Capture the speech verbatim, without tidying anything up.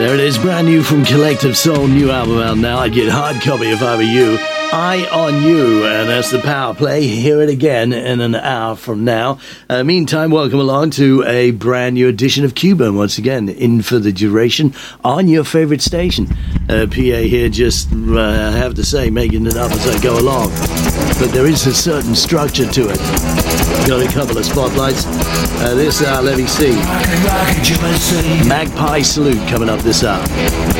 There it is, brand new from Collective Soul, new album out now. I'd get hard copy if I were you. Eye on You, and that's the power play. Hear it again in an hour from now. Uh, meantime, welcome along to a brand new edition of Cuba. Once again, in for the duration on your favorite station. Uh, P A here, just uh, I have to say, making it up as I go along. But there is a certain structure to it. Got a couple of spotlights. Uh, this hour, let me see. Magpie Salute coming up this hour.